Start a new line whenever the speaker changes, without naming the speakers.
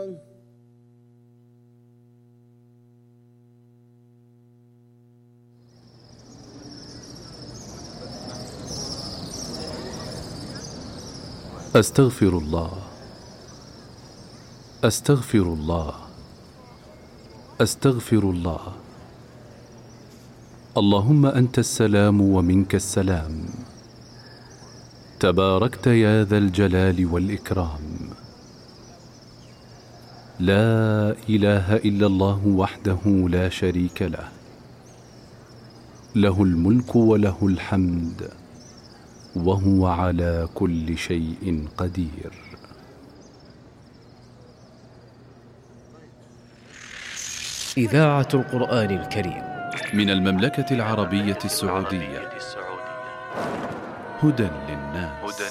أستغفر الله، أستغفر الله، أستغفر الله. اللهم أنت السلام ومنك السلام، تباركت يا ذا الجلال والإكرام. لا إله إلا الله وحده لا شريك له، له الملك وله الحمد وهو على كل شيء قدير.
إذاعة القرآن الكريم
من المملكة العربية السعودية، هدى للناس.